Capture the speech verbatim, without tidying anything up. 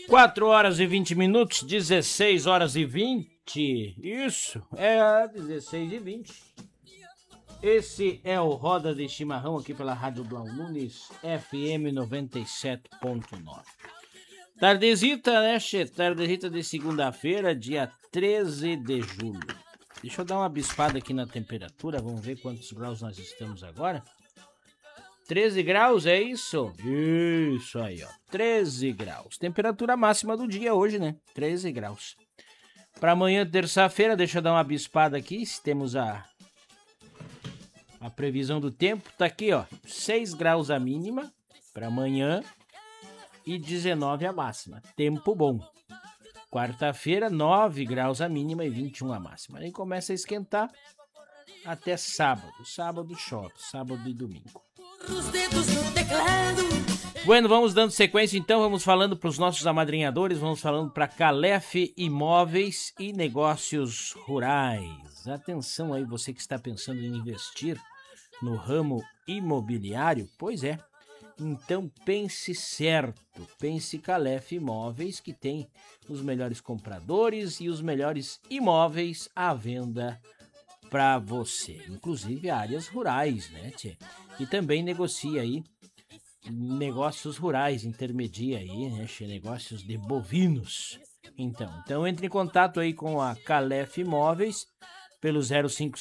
quatro horas e vinte minutos, dezesseis horas e vinte. Isso, é dezesseis e vinte. Esse é o Roda de Chimarrão aqui pela Rádio Blau Nunes, F M noventa e sete ponto nove. Tardezita, né, che? Tardezita de segunda-feira, dia treze de julho. Deixa eu dar uma bispada aqui na temperatura, vamos ver quantos graus nós estamos agora. treze graus, é isso? Isso aí, ó. treze graus. Temperatura máxima do dia hoje, né? treze graus. Para amanhã, terça-feira, deixa eu dar uma bispada aqui. Se temos a, a previsão do tempo, tá aqui, ó. seis graus a mínima para amanhã e dezenove a máxima. Tempo bom. Quarta-feira, nove graus a mínima e vinte e um a máxima. Aí começa a esquentar até sábado. Sábado chove, sábado e domingo. Os dedos no teclado. Bueno, vamos dando sequência então, vamos falando para os nossos amadrinhadores, vamos falando para Calef Imóveis e Negócios Rurais. Atenção aí, você que está pensando em investir no ramo imobiliário, pois é, então pense certo, pense Calef Imóveis, que tem os melhores compradores e os melhores imóveis à venda para você, inclusive áreas rurais, né, tchê? E também negocia aí negócios rurais, intermedia aí, né, tchê? Negócios de bovinos. Então, então entre em contato aí com a Calef Imóveis pelo zero cinco